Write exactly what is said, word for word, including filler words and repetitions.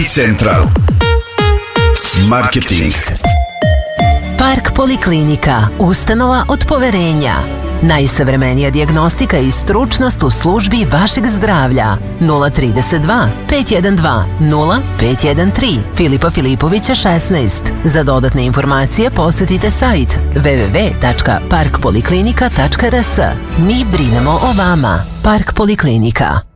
Central Marketing. Park Poliklinika, ustanova od poverenja. Najsavremenija dijagnostika i stručnost u službi vašeg zdravlja. nula tri dva, pet jedan dva, nula pet jedan tri, Filipa Filipovića šesnaest. Za dodatne informacije posetite sajt w w w tačka park poliklinika tačka r s. Mi brinemo o vama. Park Poliklinika.